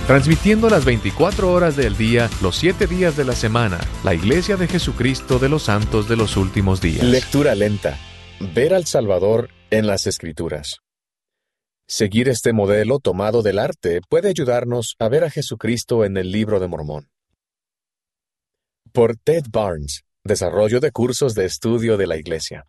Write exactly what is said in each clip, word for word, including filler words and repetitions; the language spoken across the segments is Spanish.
Transmitiendo las veinticuatro horas del día, los siete días de la semana, la Iglesia de Jesucristo de los Santos de los Últimos Días. Lectura lenta. Ver al Salvador en las Escrituras. Seguir este modelo tomado del arte puede ayudarnos a ver a Jesucristo en el Libro de Mormón. Por Ted Barnes, Desarrollo de Cursos de Estudio de la Iglesia.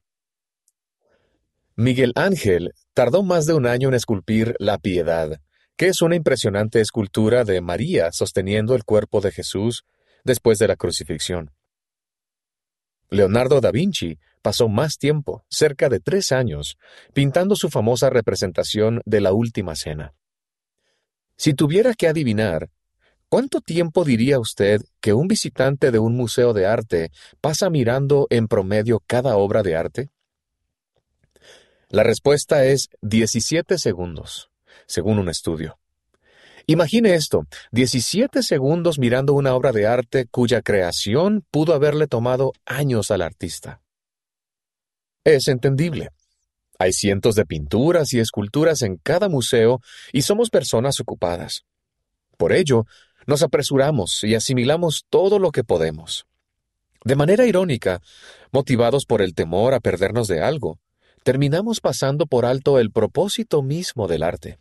Miguel Ángel tardó más de un año en esculpir La Piedad, que es una impresionante escultura de María sosteniendo el cuerpo de Jesús después de la crucifixión. Leonardo da Vinci pasó más tiempo, cerca de tres años, pintando su famosa representación de la Última Cena. Si tuviera que adivinar, ¿cuánto tiempo diría usted que un visitante de un museo de arte pasa mirando en promedio cada obra de arte? La respuesta es diecisiete segundos, según un estudio. Imagine esto, diecisiete segundos mirando una obra de arte cuya creación pudo haberle tomado años al artista. Es entendible. Hay cientos de pinturas y esculturas en cada museo y somos personas ocupadas. Por ello, nos apresuramos y asimilamos todo lo que podemos. De manera irónica, motivados por el temor a perdernos de algo, terminamos pasando por alto el propósito mismo del arte.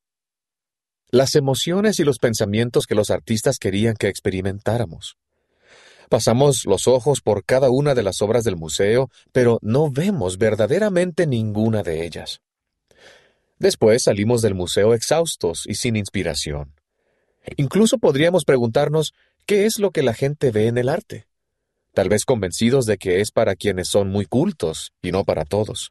Las emociones y los pensamientos que los artistas querían que experimentáramos. Pasamos los ojos por cada una de las obras del museo, pero no vemos verdaderamente ninguna de ellas. Después salimos del museo exhaustos y sin inspiración. Incluso podríamos preguntarnos qué es lo que la gente ve en el arte, tal vez convencidos de que es para quienes son muy cultos y no para todos.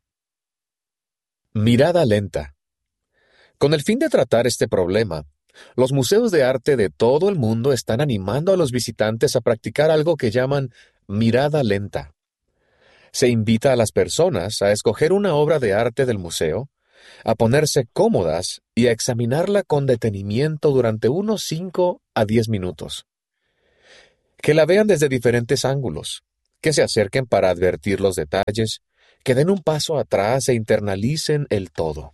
Mirada lenta. Con el fin de tratar este problema, los museos de arte de todo el mundo están animando a los visitantes a practicar algo que llaman mirada lenta. Se invita a las personas a escoger una obra de arte del museo, a ponerse cómodas y a examinarla con detenimiento durante unos cinco a diez minutos. Que la vean desde diferentes ángulos, que se acerquen para advertir los detalles, que den un paso atrás e internalicen el todo.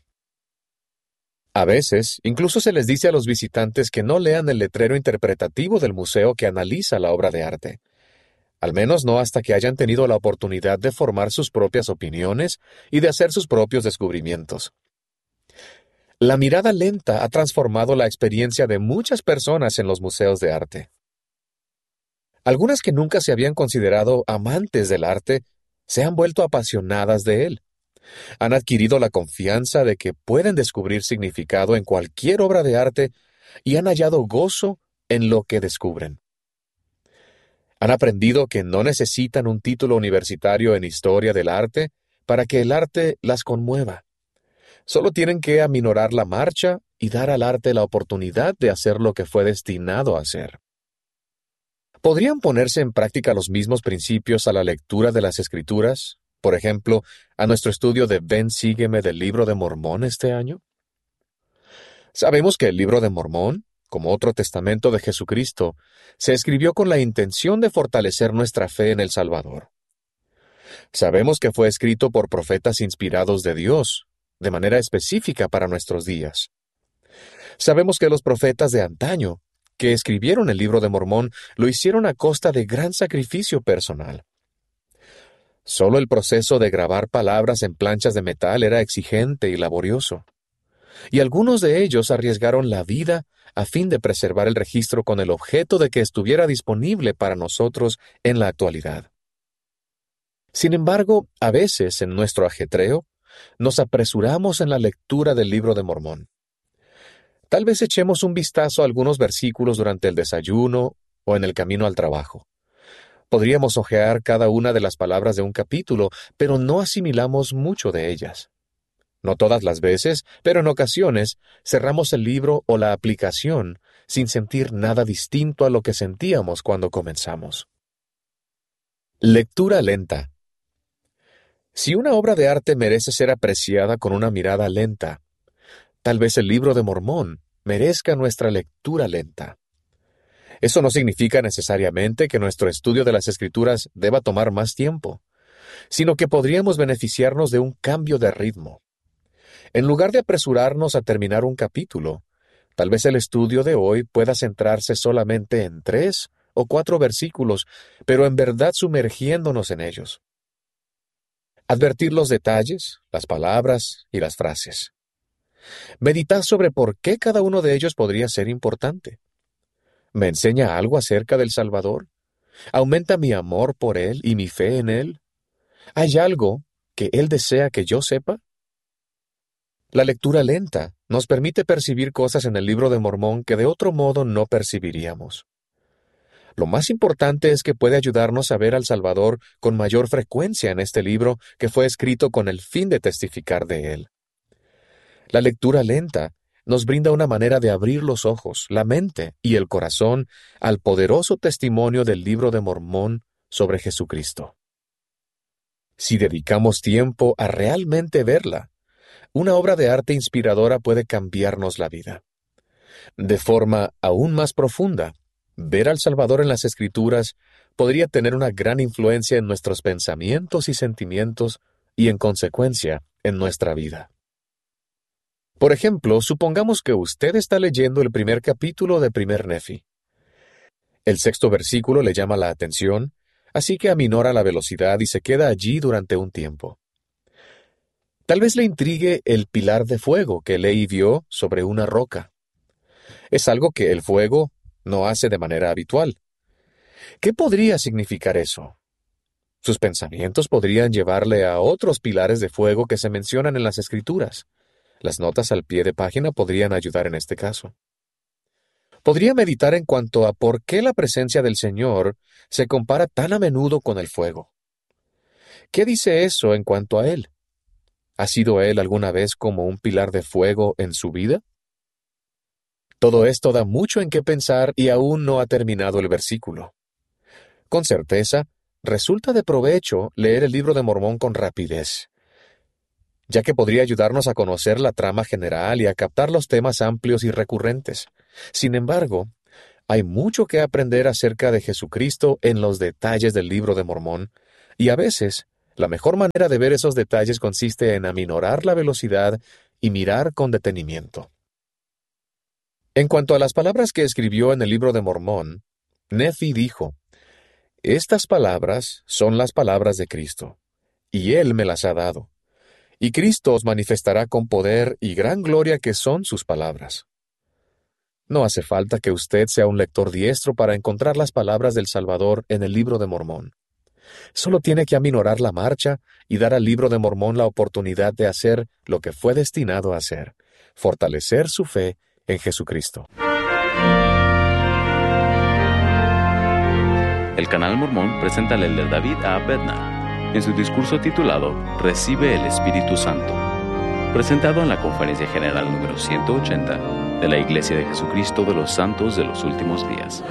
A veces, incluso se les dice a los visitantes que no lean el letrero interpretativo del museo que analiza la obra de arte, al menos no hasta que hayan tenido la oportunidad de formar sus propias opiniones y de hacer sus propios descubrimientos. La mirada lenta ha transformado la experiencia de muchas personas en los museos de arte. Algunas que nunca se habían considerado amantes del arte se han vuelto apasionadas de él. Han adquirido la confianza de que pueden descubrir significado en cualquier obra de arte y han hallado gozo en lo que descubren. Han aprendido que no necesitan un título universitario en historia del arte para que el arte las conmueva. Solo tienen que aminorar la marcha y dar al arte la oportunidad de hacer lo que fue destinado a hacer. ¿Podrían ponerse en práctica los mismos principios a la lectura de las Escrituras? Por ejemplo, a nuestro estudio de Ven, sígueme del Libro de Mormón este año. Sabemos que el Libro de Mormón, como otro testamento de Jesucristo, se escribió con la intención de fortalecer nuestra fe en el Salvador. Sabemos que fue escrito por profetas inspirados de Dios, de manera específica para nuestros días. Sabemos que los profetas de antaño, que escribieron el Libro de Mormón, lo hicieron a costa de gran sacrificio personal. Solo el proceso de grabar palabras en planchas de metal era exigente y laborioso, y algunos de ellos arriesgaron la vida a fin de preservar el registro con el objeto de que estuviera disponible para nosotros en la actualidad. Sin embargo, a veces en nuestro ajetreo, nos apresuramos en la lectura del Libro de Mormón. Tal vez echemos un vistazo a algunos versículos durante el desayuno o en el camino al trabajo. Podríamos hojear cada una de las palabras de un capítulo, pero no asimilamos mucho de ellas. No todas las veces, pero en ocasiones, cerramos el libro o la aplicación sin sentir nada distinto a lo que sentíamos cuando comenzamos. Lectura lenta. Si una obra de arte merece ser apreciada con una mirada lenta, tal vez el Libro de Mormón merezca nuestra lectura lenta. Eso no significa necesariamente que nuestro estudio de las Escrituras deba tomar más tiempo, sino que podríamos beneficiarnos de un cambio de ritmo. En lugar de apresurarnos a terminar un capítulo, Tal vez el estudio de hoy pueda centrarse solamente en tres o cuatro versículos, pero en verdad sumergiéndonos en ellos. Advertir los detalles, las palabras y las frases. Meditar sobre por qué cada uno de ellos podría ser importante. ¿Me enseña algo acerca del Salvador? ¿Aumenta mi amor por Él y mi fe en Él? ¿Hay algo que Él desea que yo sepa? La lectura lenta nos permite percibir cosas en el Libro de Mormón que de otro modo no percibiríamos. Lo más importante es que puede ayudarnos a ver al Salvador con mayor frecuencia en este libro que fue escrito con el fin de testificar de Él. La lectura lenta nos brinda una manera de abrir los ojos, la mente y el corazón al poderoso testimonio del Libro de Mormón sobre Jesucristo. Si dedicamos tiempo a realmente verla, una obra de arte inspiradora puede cambiarnos la vida. De forma aún más profunda, ver al Salvador en las Escrituras podría tener una gran influencia en nuestros pensamientos y sentimientos y, en consecuencia, en nuestra vida. Por ejemplo, supongamos que usted está leyendo el primer capítulo de Primer Nefi. El sexto versículo le llama la atención, así que aminora la velocidad y se queda allí durante un tiempo. Tal vez le intrigue el pilar de fuego que Lehi vio sobre una roca. Es algo que el fuego no hace de manera habitual. ¿Qué podría significar eso? Sus pensamientos podrían llevarle a otros pilares de fuego que se mencionan en las Escrituras. Las notas al pie de página podrían ayudar en este caso. Podría meditar en cuanto a por qué la presencia del Señor se compara tan a menudo con el fuego. ¿Qué dice eso en cuanto a Él? ¿Ha sido Él alguna vez como un pilar de fuego en su vida? Todo esto da mucho en qué pensar y aún no ha terminado el versículo. Con certeza, resulta de provecho leer el Libro de Mormón con rapidez, ya que podría ayudarnos a conocer la trama general y a captar los temas amplios y recurrentes. Sin embargo, hay mucho que aprender acerca de Jesucristo en los detalles del Libro de Mormón, y a veces, la mejor manera de ver esos detalles consiste en aminorar la velocidad y mirar con detenimiento. En cuanto a las palabras que escribió en el Libro de Mormón, Nefi dijo: «Estas palabras son las palabras de Cristo, y Él me las ha dado. Y Cristo os manifestará con poder y gran gloria que son sus palabras». No hace falta que usted sea un lector diestro para encontrar las palabras del Salvador en el Libro de Mormón. Solo tiene que aminorar la marcha y dar al Libro de Mormón la oportunidad de hacer lo que fue destinado a hacer: fortalecer su fe en Jesucristo. El Canal Mormón presenta al elder David A. Bednar en su discurso titulado Recibe el Espíritu Santo, presentado en la Conferencia General número ciento ochenta de la Iglesia de Jesucristo de los Santos de los Últimos Días.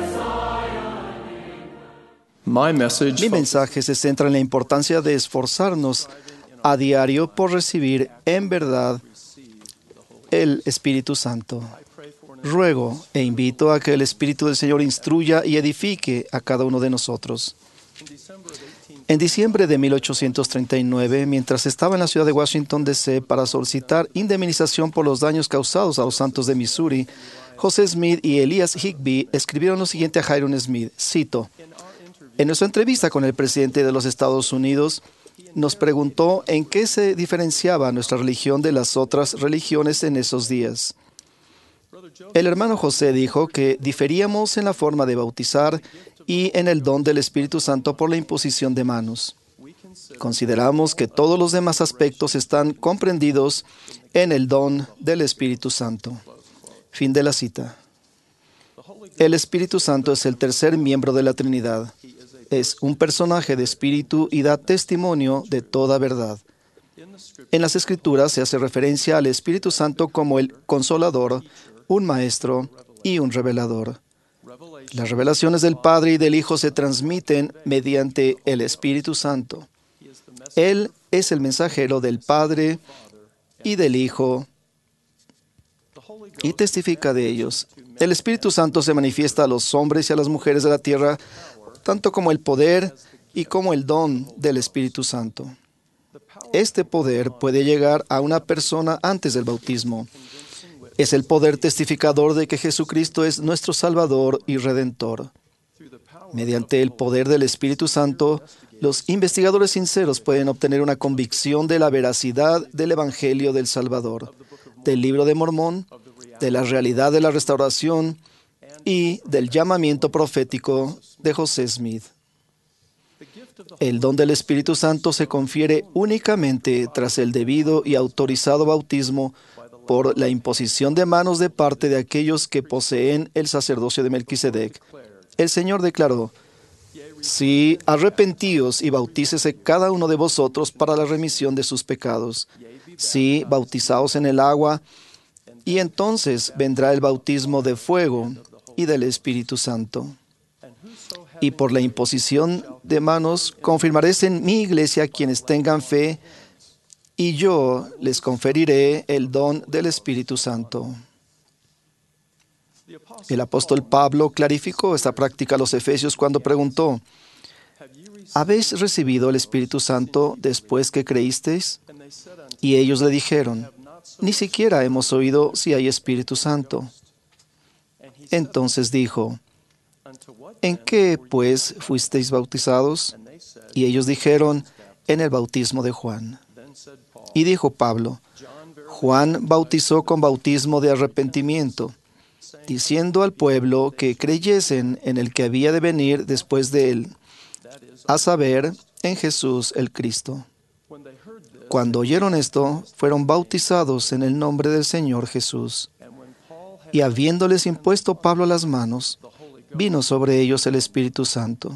Mi mensaje se centra en la importancia de esforzarnos a diario por recibir en verdad el Espíritu Santo. Ruego e invito a que el Espíritu del Señor instruya y edifique a cada uno de nosotros. En diciembre de mil ochocientos treinta y nueve, mientras estaba en la ciudad de Washington, D C para solicitar indemnización por los daños causados a los santos de Missouri, José Smith y Elias Higbee escribieron lo siguiente a Hyrum Smith, cito: «En nuestra entrevista con el presidente de los Estados Unidos, nos preguntó en qué se diferenciaba nuestra religión de las otras religiones en esos días. El hermano José dijo que diferíamos en la forma de bautizar y en el don del Espíritu Santo por la imposición de manos. Consideramos que todos los demás aspectos están comprendidos en el don del Espíritu Santo». Fin de la cita. El Espíritu Santo es el tercer miembro de la Trinidad. Es un personaje de espíritu y da testimonio de toda verdad. En las Escrituras se hace referencia al Espíritu Santo como el Consolador, un Maestro y un Revelador. Las revelaciones del Padre y del Hijo se transmiten mediante el Espíritu Santo. Él es el mensajero del Padre y del Hijo y testifica de ellos. El Espíritu Santo se manifiesta a los hombres y a las mujeres de la tierra tanto como el poder y como el don del Espíritu Santo. Este poder puede llegar a una persona antes del bautismo. Es el poder testificador de que Jesucristo es nuestro Salvador y Redentor. Mediante el poder del Espíritu Santo, los investigadores sinceros pueden obtener una convicción de la veracidad del Evangelio del Salvador, del Libro de Mormón, de la realidad de la restauración y del llamamiento profético de José Smith. El don del Espíritu Santo se confiere únicamente tras el debido y autorizado bautismo por la imposición de manos de parte de aquellos que poseen el sacerdocio de Melquisedec. El Señor declaró: sí, arrepentíos y bautícese cada uno de vosotros para la remisión de sus pecados. Sí, bautizaos en el agua, y entonces vendrá el bautismo de fuego y del Espíritu Santo. Y por la imposición de manos confirmaréis en mi iglesia quienes tengan fe, y yo les conferiré el don del Espíritu Santo. El apóstol Pablo clarificó esta práctica a los efesios cuando preguntó: ¿habéis recibido el Espíritu Santo después que creísteis? Y ellos le dijeron: ni siquiera hemos oído si hay Espíritu Santo. Entonces dijo: ¿en qué, pues, fuisteis bautizados? Y ellos dijeron: en el bautismo de Juan. Y dijo Pablo: Juan bautizó con bautismo de arrepentimiento, diciendo al pueblo que creyesen en el que había de venir después de él, a saber, en Jesús el Cristo. Cuando oyeron esto, fueron bautizados en el nombre del Señor Jesús. Y habiéndoles impuesto Pablo las manos, vino sobre ellos el Espíritu Santo.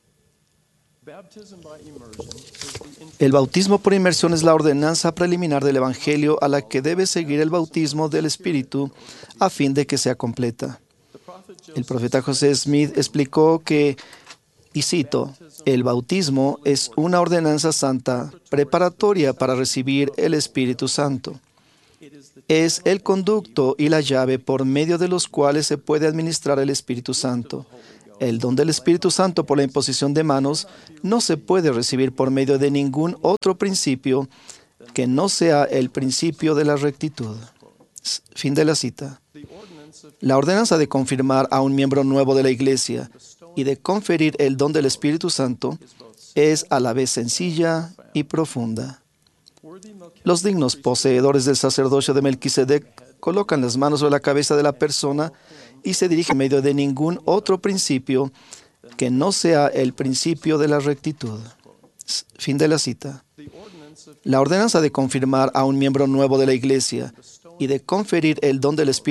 El bautismo por inmersión es la ordenanza preliminar del Evangelio a la que debe seguir el bautismo del Espíritu a fin de que sea completa. El profeta José Smith explicó que, y cito, el bautismo es una ordenanza santa preparatoria para recibir el Espíritu Santo. Es el conducto y la llave por medio de los cuales se puede administrar el Espíritu Santo. El don del Espíritu Santo por la imposición de manos no se puede recibir por medio de ningún otro principio que no sea el principio de la rectitud. Fin de la cita. La ordenanza de confirmar a un miembro nuevo de la Iglesia y de conferir el don del Espíritu Santo es a la vez sencilla y profunda. Los dignos poseedores del sacerdocio de Melquisedec colocan las manos sobre la cabeza de la persona y se dirigen en medio de ningún otro principio que no sea el principio de la rectitud. Fin de la cita. La ordenanza de confirmar a un miembro nuevo de la Iglesia y de conferir el don del Espíritu